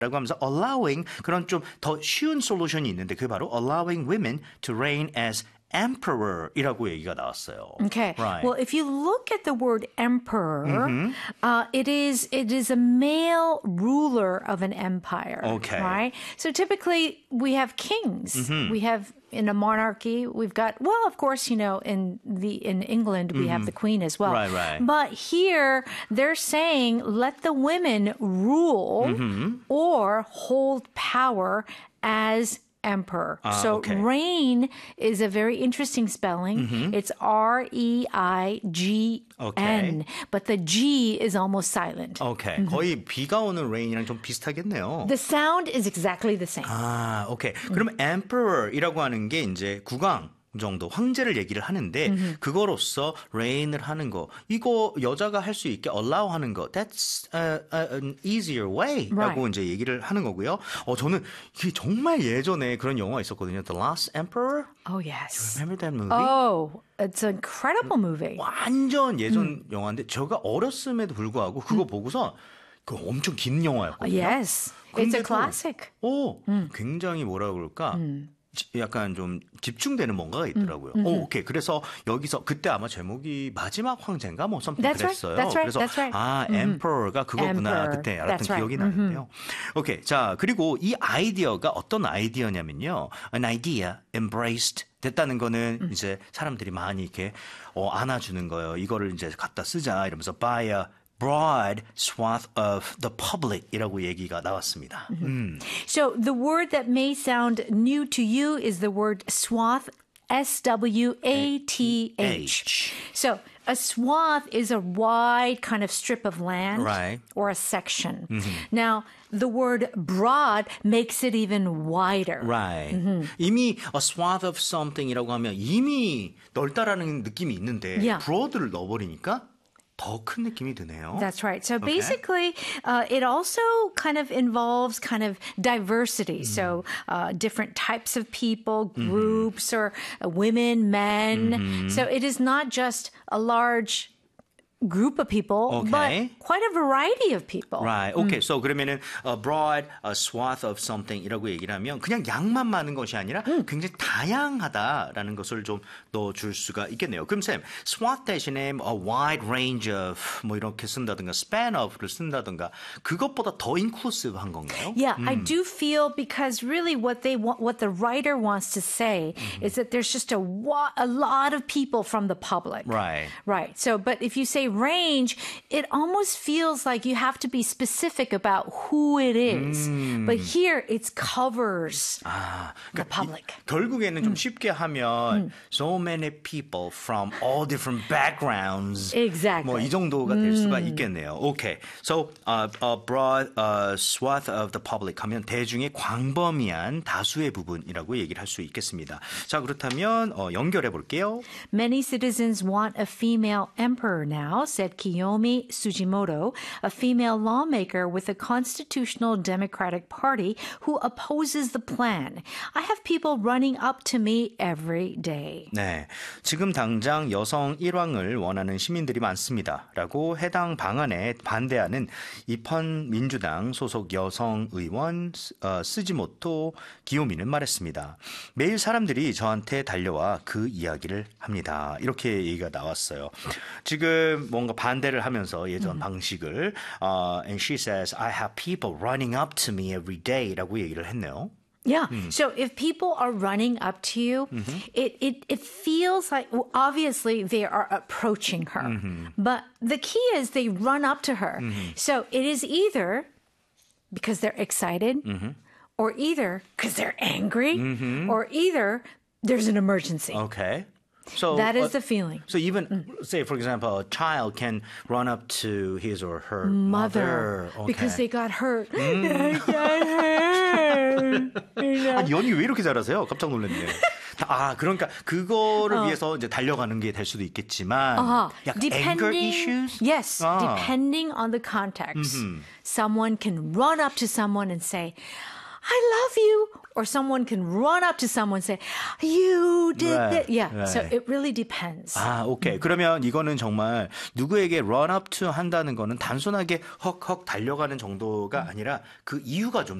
라고 하면서 allowing 그런 좀 더 쉬운 솔루션이 있는데 그게 바로 allowing women to reign as emperor이라고 얘기가 나왔어요. Okay. Right. Well, if you look at the word emperor, it is a male ruler of an empire. Okay. Right. So typically we have kings. We have in a monarchy, we've got of course, in England we have the queen as well. Right, right. But here they're saying let the women rule or hold power as emperor. So okay. reign is a very interesting spelling. It's R-E-I-G-N. Okay. But the G is almost silent. 오케이. 거의 비가 오는 rain이랑 좀 비슷하겠네요. The sound is exactly the same. 아, 오케이. 그러면 emperor이라고 하는 게 이제 국왕 정도 황제를 얘기를 하는데 그거로서 reign을 하는 거 이거 여자가 할 수 있게 allow 하는 거 that's an easier way라고 Right. 이제 얘기를 하는 거고요. 저는 이게 정말 예전에 그런 영화 있었거든요. The Last Emperor. Oh, yes. Remember that movie? Oh, it's an incredible movie. 완전 예전 영화인데 제가 어렸음에도 불구하고 그거 보고서 그 엄청 긴 영화였거든요. Yes. It's a 근데도, classic. 굉장히 뭐라 그럴까? 약간 좀 집중되는 뭔가가 있더라고요. 오케이. 그래서 여기서 그때 아마 제목이 마지막 황제인가 뭐 something That's 그랬어요. right. That's right. 그래서 That's right. emperor가 그거구나. Emperor. 그때 알았던 That's right. 기억이 나는데요. 오케이. 자, 그리고 이 아이디어가 어떤 아이디어냐면요. An idea embraced 됐다는 거는 이제 사람들이 많이 이렇게 안아주는 거예요. 이거를 이제 갖다 쓰자 이러면서 by a broad swath of the public이라고 얘기가 나왔습니다. So the word that may sound new to you is the word swath, S-W-A-T-H. So a swath is a wide kind of strip of land Right. or a section. Now, the word broad makes it even wider. Right. 이미 a swath of something이라고 하면 이미 넓다라는 느낌이 있는데 Yeah. broad를 넣어버리니까 더 큰 느낌이 드네요. That's right. So basically, it also kind of involves kind of diversity. So different types of people, groups, or women, men. So it is not just a large group of people, Okay. but quite a variety of people. Right. Okay. So 그러면은 a broad a swath of something이라고 얘기를 하면 그냥 양만 많은 것이 아니라 굉장히 다양하다라는 것을 좀 넣어줄 수가 있겠네요. 그럼 쌤, swath 대신에 a wide range of 뭐 이렇게 쓴다든가 span of를 쓴다든가 그것보다 더 inclusive한 건가요? Yeah, I do feel because really what the writer wants to say is that there's just a lot of people from the public. Right. Right. So, but if you say range, it almost feels like you have to be specific about who it is. But here it covers the public. 결국에는 좀 쉽게 하면 so many people from all different backgrounds. Exactly. 뭐 이 정도가 될 수가 있겠네요. Okay. So a broad swath of the public 하면 대중의 광범위한 다수의 부분이라고 얘기를 할 수 있겠습니다. 자, 그렇다면 연결해 볼게요. Many citizens want a female emperor now, said Kiyomi Sujimoto, a female lawmaker with the Constitutional Democratic Party who opposes the plan. I have people running up to me every day. 네, 지금 당장 여성 일왕을 원하는 시민들이 많습니다. 라고 해당 방안에 반대하는 이펀 민주당 소속 여성 의원 스지모토 기요미는 말했습니다. 매일 사람들이 저한테 달려와 그 이야기를 합니다. 이렇게 얘기가 나왔어요. 지금 뭔가 반대를 하면서 예전 방식을 and she says, I have people running up to me every day 라고 얘기를 했네요. Yeah. So if people are running up to you, it feels like, well, obviously they are approaching her. But the key is they run up to her. So it is either because they're excited or either because they're angry or either there's an emergency. Okay. So That is the feeling. So even say, for example, a child can run up to his or her Mother. mother. Because they Okay. got hurt. They got hurt. 아니, 연기 왜 이렇게 잘하세요? 깜짝 놀랐네요. 그러니까 그거를 위해서 이제 달려가는 게 될 수도 있겠지만 약간 anger issues? Yes, depending on the context. Someone can run up to someone and say, I love you. Or someone can run up to someone and say, you did that. Yeah. right. So it really depends. 아, 오케이. 그러면 이거는 정말 누구에게 run up to 한다는 거는 단순하게 헉헉 달려가는 정도가 아니라 그 이유가 좀